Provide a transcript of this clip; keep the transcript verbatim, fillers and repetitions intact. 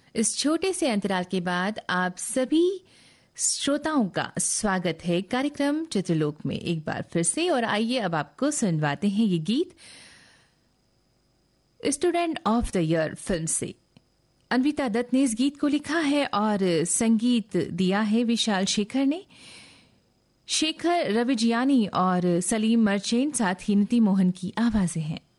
इस छोटे से अंतराल के बाद आप सभी श्रोताओं का स्वागत है कार्यक्रम चित्रलोक में एक बार फिर से। और आइए अब आपको सुनवाते हैं ये गीत student of the year film से। अन्विता दत्त ने इस गीत को लिखा है और संगीत दिया है विशाल शेखर ने। शेखर रविजियानी और सलीम मर्चेंट साथ ही नीति मोहन की आवाजें हैं।